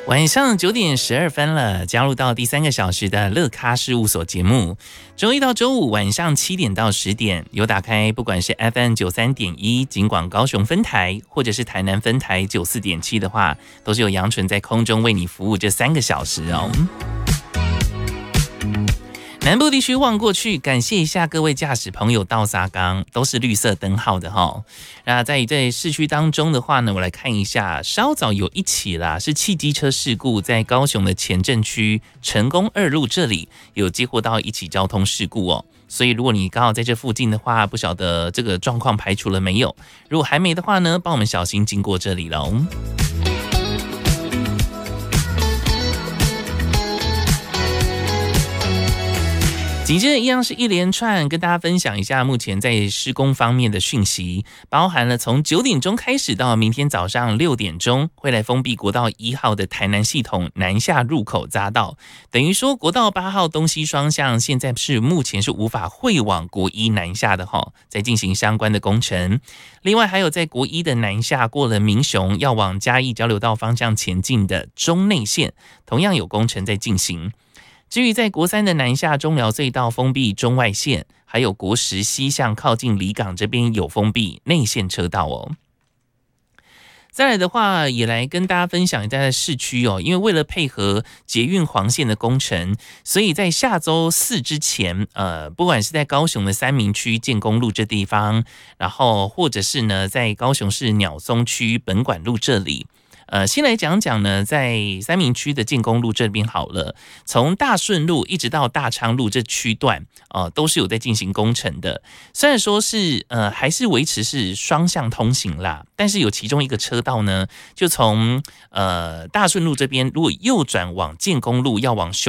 晚上9:12了，加入到第3个小时的乐咖事务所节目。周一到周五晚上7点到10点，有打开不管是 FM 93.1警广高雄分台，或者是台南分台94.7的话，都是有杨纯在空中为你服务这3个小时哦。南部地区望过去，感谢一下各位驾驶朋友到沙冈，都是绿色灯号的哈。那在市区当中的话呢，我来看一下，稍早有一起啦，是汽机车事故，在高雄的前镇区成功2路这里有接获到一起交通事故哦。所以如果你刚好在这附近的话，不晓得这个状况排除了没有？如果还没的话呢，帮我们小心经过这里喽。紧接着一样是一连串跟大家分享一下目前在施工方面的讯息，包含了从9点钟开始到明天早上6点钟会来封闭国道1号的台南系统南下入口匝道，等于说国道8号东西双向现在目前是无法会往国一南下的哈，在进行相关的工程。另外还有在国一的南下过了民雄要往嘉义交流道方向前进的中内线，同样有工程在进行。至于在国3的南下中寮隧道封闭中外线，还有国10西向靠近离港这边有封闭内线车道哦。再来的话，也来跟大家分享一下在市区哦，因为为了配合捷运黄线的工程，所以在下周4之前，不管是在高雄的三民区建功路这地方，然后或者是呢在高雄市鸟松区本馆路这里。先来讲讲呢，在三民区的建功路这边好了，从大顺路一直到大昌路这区段，都是有在进行工程的。虽然说是还是维持是双向通行啦，但是有其中一个车道呢，就从大顺路这边，如果右转往建功路要往